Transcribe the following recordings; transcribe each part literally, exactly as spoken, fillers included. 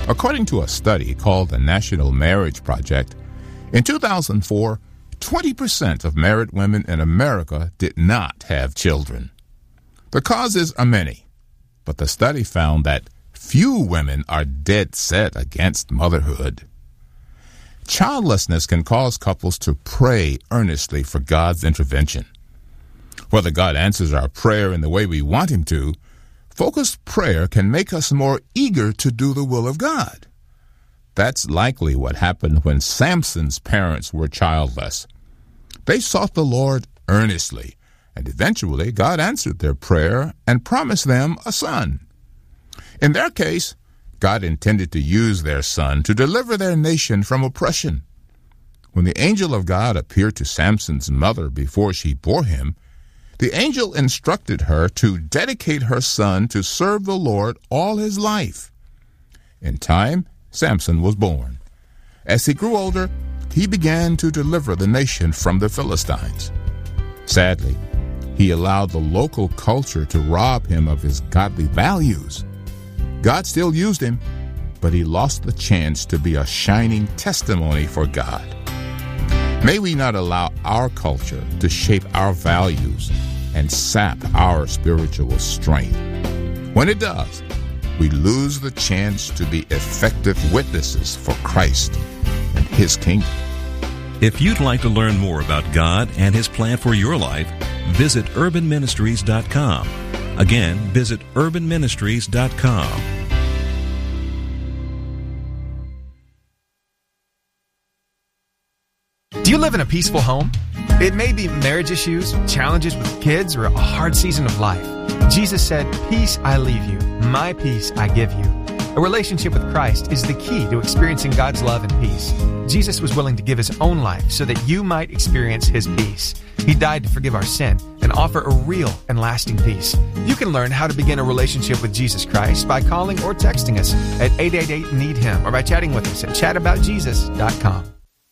According to a study called the National Marriage Project, in two thousand four, twenty percent of married women in America did not have children. The causes are many, but the study found that few women are dead set against motherhood. Childlessness can cause couples to pray earnestly for God's intervention. Whether God answers our prayer in the way we want Him to, focused prayer can make us more eager to do the will of God. That's likely what happened when Samson's parents were childless. They sought the Lord earnestly, and eventually God answered their prayer and promised them a son. In their case, God intended to use their son to deliver their nation from oppression. When the angel of God appeared to Samson's mother before she bore him, the angel instructed her to dedicate her son to serve the Lord all his life. In time, Samson was born. As he grew older, he began to deliver the nation from the Philistines. Sadly, he allowed the local culture to rob him of his godly values. God still used him, but he lost the chance to be a shining testimony for God. May we not allow our culture to shape our values and sap our spiritual strength. When it does, we lose the chance to be effective witnesses for Christ and His kingdom. If you'd like to learn more about God and His plan for your life, visit urban ministries dot com. Again, visit urban ministries dot com. Do you live in a peaceful home? It may be marriage issues, challenges with kids, or a hard season of life. Jesus said, "Peace I leave you, my peace I give you." A relationship with Christ is the key to experiencing God's love and peace. Jesus was willing to give His own life so that you might experience His peace. He died to forgive our sin and offer a real and lasting peace. You can learn how to begin a relationship with Jesus Christ by calling or texting us at eight eight eight, need him or by chatting with us at chat about jesus dot com.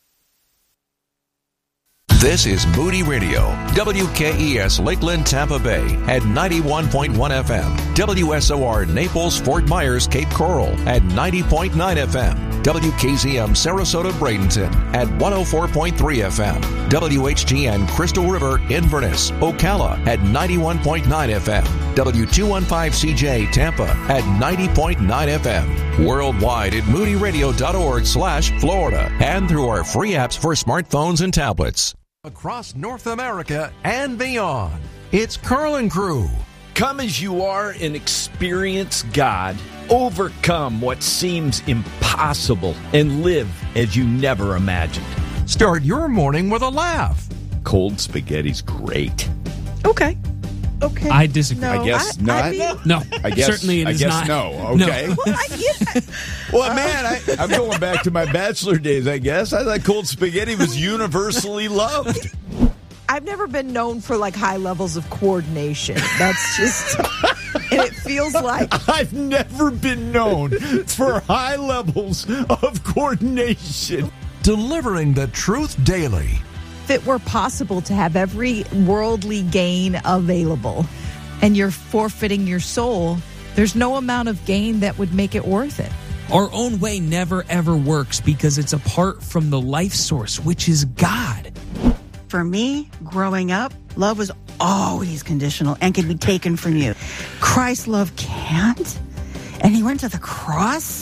This is Moody Radio, W K E S Lakeland, Tampa Bay at ninety-one point one F M, W S O R Naples, Fort Myers, Cape Coral at ninety point nine F M, W K Z M Sarasota, Bradenton at one oh four point three F M, W H T N Crystal River, Inverness, Ocala at ninety-one point nine F M, W two fifteen C J Tampa at ninety point nine F M, worldwide at moody radio dot org slash Florida, and through our free apps for smartphones and tablets. Across North America and beyond, it's Carl and Crew. Come as you are and experience God. Overcome what seems impossible and live as you never imagined. Start your morning with a laugh. Cold spaghetti's great. Okay. Okay. I disagree. No, I guess I, not. I mean, No, I guess, certainly it I is guess not. no. Okay. No. well, I, yeah. Well, man, I, I'm going back to my bachelor days, I guess. I thought cold spaghetti was universally loved. I've never been known for like high levels of coordination. That's just, and it feels like I've never been known for high levels of coordination. Delivering the truth daily. if it were possible to have every worldly gain available and you're forfeiting your soul, there's no amount of gain that would make it worth it. Our own way never, ever works because it's apart from the life source, which is God. For me, growing up, love was always conditional and could be taken from you. Christ's love can't. And he went to the cross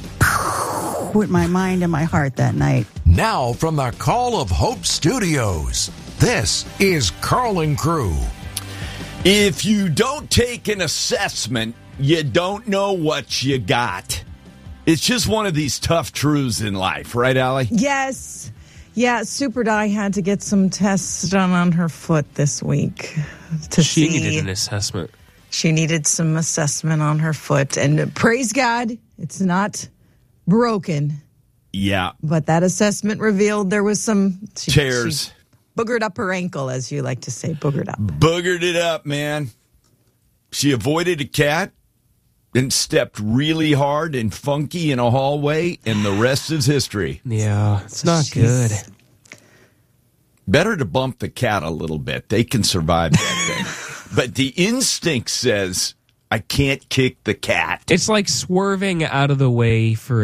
with my mind and my heart that night. Now from the Call of Hope Studios, this is Carl and Crew. If you don't take an assessment, you don't know what you got. It's just one of these tough truths in life, right, Allie? Yes. Yeah, Super Di had to get some tests done on her foot this week to she see. She needed an assessment. She needed some assessment on her foot. And praise God, it's not broken. Yeah. But that assessment revealed there was some... She, tears. She boogered up her ankle, as you like to say. Boogered up. Boogered it up, man. She avoided a cat and stepped really hard and funky in a hallway, and the rest is history. Yeah, it's not Jeez. good. Better to bump the cat a little bit. They can survive that thing. But the instinct says, I can't kick the cat. It's like swerving out of the way for